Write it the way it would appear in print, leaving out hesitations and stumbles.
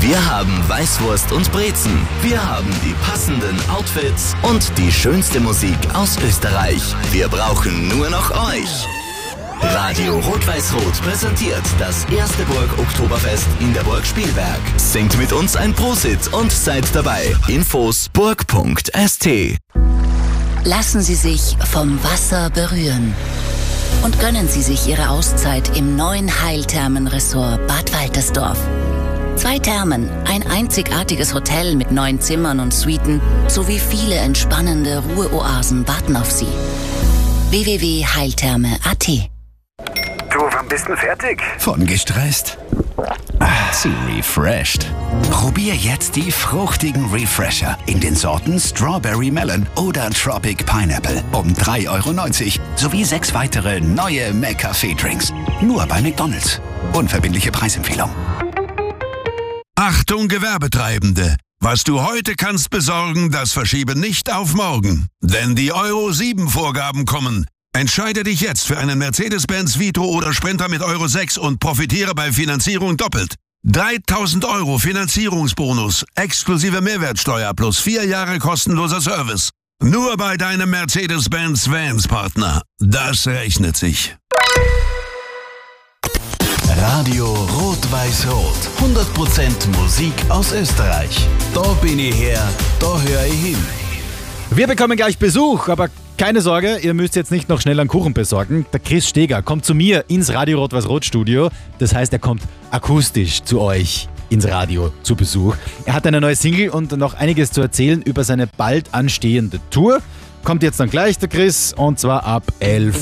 Wir haben Weißwurst und Brezen. Wir haben die passenden Outfits und die schönste Musik aus Österreich. Wir brauchen nur noch euch. Radio Rot-Weiß-Rot präsentiert das erste Burg-Oktoberfest in der Burg Spielberg. Singt mit uns ein Prosit und seid dabei. Infos burg.st. Lassen Sie sich vom Wasser berühren und gönnen Sie sich Ihre Auszeit im neuen Heilthermenressort Bad Waltersdorf. 2 Thermen, ein einzigartiges Hotel mit 9 Zimmern und Suiten sowie viele entspannende Ruheoasen warten auf Sie. www.heiltherme.at. Du, wann bist du fertig? Von gestresst zu refreshed. Probier jetzt die fruchtigen Refresher in den Sorten Strawberry Melon oder Tropic Pineapple um 3,90 € sowie 6 weitere neue McCafé-Drinks. Nur bei McDonald's. Unverbindliche Preisempfehlung. Achtung Gewerbetreibende! Was du heute kannst besorgen, das verschiebe nicht auf morgen. Denn die Euro 7 Vorgaben kommen. Entscheide dich jetzt für einen Mercedes-Benz Vito oder Sprinter mit Euro 6 und profitiere bei Finanzierung doppelt. 3.000 € Finanzierungsbonus, exklusive Mehrwertsteuer plus 4 Jahre kostenloser Service. Nur bei deinem Mercedes-Benz Vans-Partner. Das rechnet sich. Radio Rot-Weiß-Rot. 100% Musik aus Österreich. Da bin ich her, da höre ich hin. Wir bekommen gleich Besuch, aber keine Sorge, ihr müsst jetzt nicht noch schnell einen Kuchen besorgen. Der Chris Steger kommt zu mir ins Radio Rot-Weiß-Rot Studio. Das heißt, er kommt akustisch zu euch ins Radio zu Besuch. Er hat eine neue Single und noch einiges zu erzählen über seine bald anstehende Tour. Kommt jetzt dann gleich der Chris und zwar ab 11